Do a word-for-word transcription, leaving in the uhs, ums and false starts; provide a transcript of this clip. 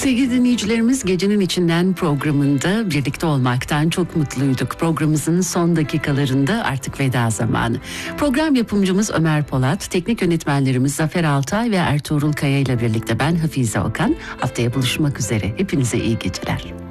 Sevgili dinleyicilerimiz, Gecenin İçinden programında birlikte olmaktan çok mutluyduk. Programımızın son dakikalarında artık veda zamanı. Program yapımcımız Ömer Polat, teknik yönetmenlerimiz Zafer Altay ve Ertuğrul Kaya ile birlikte ben Hafize Okan. Haftaya buluşmak üzere. Hepinize iyi geceler.